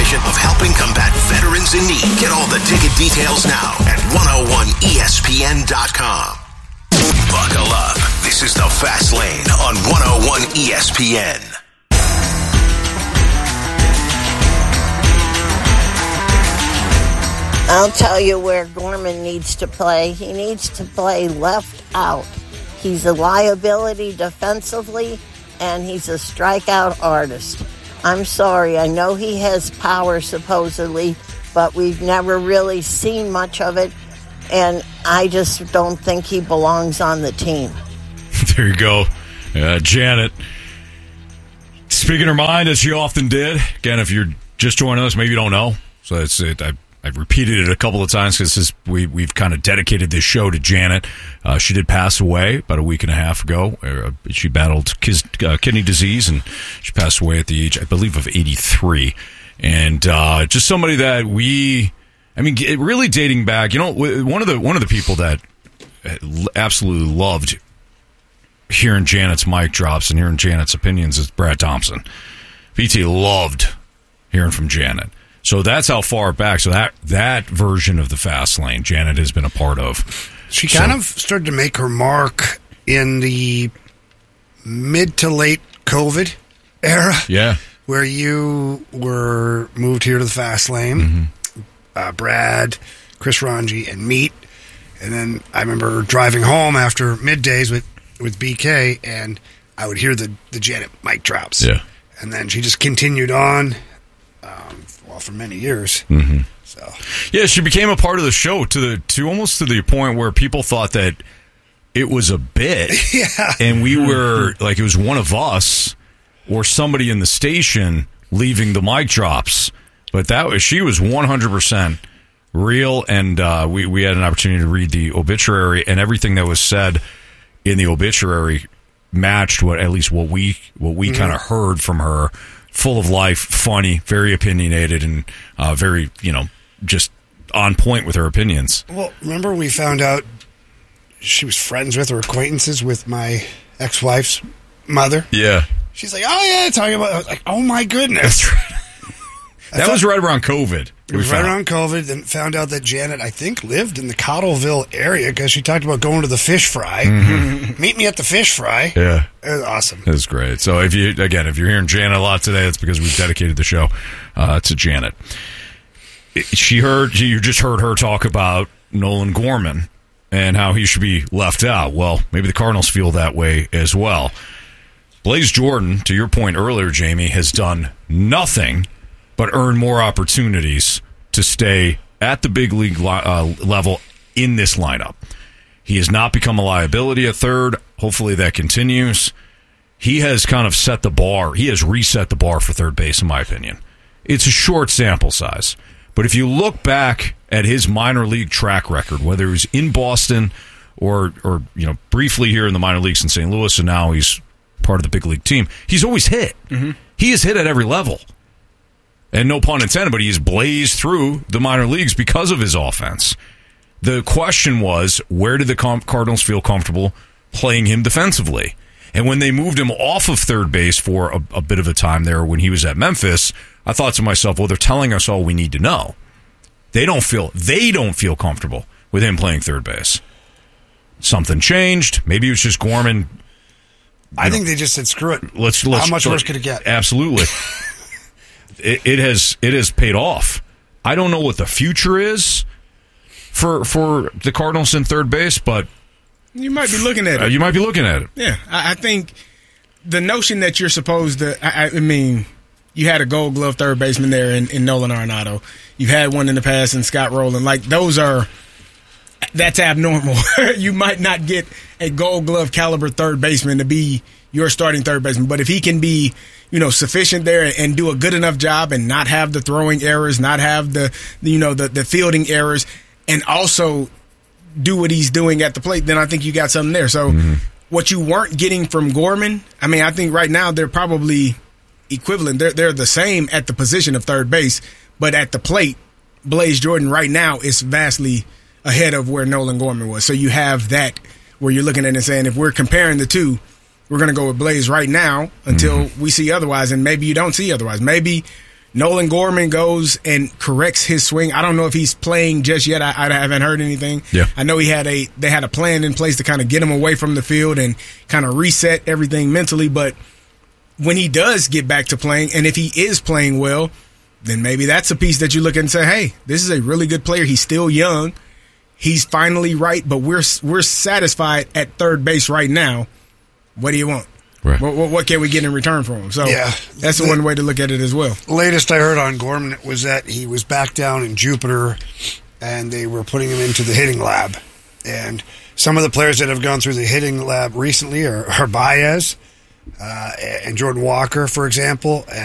mission of helping combat veterans in need. Get all the ticket details now at 101ESPN.com. Buckle up. This is the Fast Lane on 101 ESPN. I'll tell you where Gorman needs to play. He needs to play left out. He's a liability defensively, and he's a strikeout artist. I'm sorry, I know he has power supposedly, but we've never really seen much of it, and I just don't think he belongs on the team. There you go. Janet, speaking her mind, as she often did. Again, if you're just joining us, maybe you don't know. So that's it. I've repeated it a couple of times because we've kind of dedicated this show to Janet. She did pass away about a week and a half ago. She battled kidney disease, and she passed away at the age, I believe, of 83. And just somebody that really dating back, one of the people that absolutely loved hearing Janet's mic drops and hearing Janet's opinions is Brad Thompson. BT loved hearing from Janet. So that's how far back. So that version of the Fast Lane, Janet has been a part of. She kind of started to make her mark in the mid to late COVID era. Yeah. Where you were moved here to the Fast Lane. Mm-hmm. Brad, Chris Ranji, and Meat. And then I remember driving home after middays with BK, and I would hear the Janet mic drops. Yeah. And then she just continued on. For many years. Mm-hmm. So yeah, she became a part of the show to almost to the point where people thought that it was a bit. Yeah. And we were like, it was one of us or somebody in the station leaving the mic drops. But she was 100% real, and we had an opportunity to read the obituary, and everything that was said in the obituary matched what we kind of heard from her. Full of life, funny, very opinionated, and very, just on point with her opinions. Well, remember we found out she was friends with or acquaintances with my ex-wife's mother? Yeah. She's like, oh, yeah, talking about... I was like, oh, my goodness. That's right. That was right around COVID. It was right around COVID, then found out that Janet, I think, lived in the Cottleville area because she talked about going to the fish fry. Mm-hmm. Meet me at the fish fry. Yeah. It was awesome. It was great. So, if you're hearing Janet a lot today, it's because we've dedicated the show to Janet. You just heard her talk about Nolan Gorman and how he should be left out. Well, maybe the Cardinals feel that way as well. Blaze Jordan, to your point earlier, Jamie, has done nothing but earn more opportunities to stay at the big league level in this lineup. He has not become a liability at third. Hopefully that continues. He has kind of set the bar. He has reset the bar for third base, in my opinion. It's a short sample size. But if you look back at his minor league track record, whether he was in Boston or briefly here in the minor leagues in St. Louis, and now he's part of the big league team, he's always hit. Mm-hmm. He has hit at every level. And no pun intended, but he's blazed through the minor leagues because of his offense. The question was, where did the Cardinals feel comfortable playing him defensively? And when they moved him off of third base for a bit of a time there when he was at Memphis, I thought to myself, well, they're telling us all we need to know. They don't feel comfortable with him playing third base. Something changed. Maybe it was just Gorman. I think they just said, screw it. How much worse could it get? Absolutely. It has paid off. I don't know what the future is for the Cardinals in third base, but you might be looking at it. You might be looking at it. Yeah, I think the notion that you're supposed to. You had a Gold Glove third baseman there in Nolan Arenado. You've had one in the past in Scott Rowland. Like that's abnormal. You might not get a Gold Glove caliber third baseman to be your starting third baseman, but if he can be, sufficient there and do a good enough job and not have the throwing errors, not have the fielding errors, and also do what he's doing at the plate, then I think you got something there. So what you weren't getting from Gorman, I think right now they're probably equivalent. They're the same at the position of third base, but at the plate, Blaze Jordan right now is vastly ahead of where Nolan Gorman was. So you have that where you're looking at it and saying, if we're comparing the two, we're going to go with Blaze right now until we see otherwise, and maybe you don't see otherwise. Maybe Nolan Gorman goes and corrects his swing. I don't know if he's playing just yet. I haven't heard anything. Yeah. I know they had a plan in place to kind of get him away from the field and kind of reset everything mentally. But when he does get back to playing, and if he is playing well, then maybe that's a piece that you look at and say, hey, this is a really good player. He's still young. He's finally right, but we're satisfied at third base right now. What do you want? Right. What can we get in return for him? So that's one way to look at it as well. Latest I heard on Gorman was that he was back down in Jupiter, and they were putting him into the hitting lab. And some of the players that have gone through the hitting lab recently are Baez and Jordan Walker, for example.